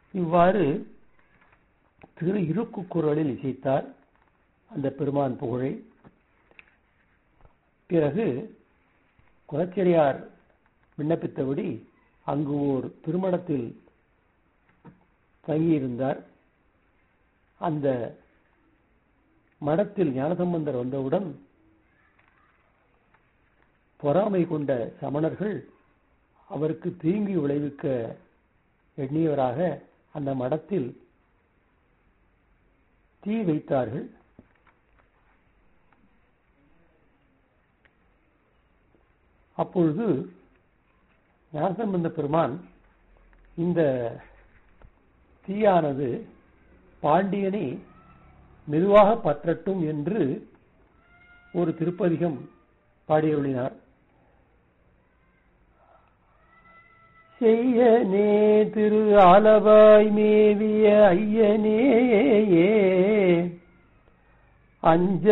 இவ்வாறு திரு இருக்கு குரலில் இசைத்தார் அந்த பெருமான் புகழை. பிறகு குலச்சிறையார் விண்ணப்பித்தபடி அங்கு ஓர் திருமணத்தில் தங்கியிருந்தார். அந்த மடத்தில் ஞானசம்பந்தர் வந்தவுடன் பொறாமை கொண்ட சமணர்கள் அவருக்கு தீங்கு விளைவிக்க எண்ணியவராக அந்த மடத்தில் தீ வைத்தார்கள். அப்பொழுது ஞானசம்பந்த பெருமான் இந்த தீயானது பாண்டியனை மெதுவாக பற்றட்டும் என்று ஒரு திருப்பதிகம் பாடியருளினார். செய்யனே திரு ஆலவாய் மேவிய ஐயனே அஞ்ச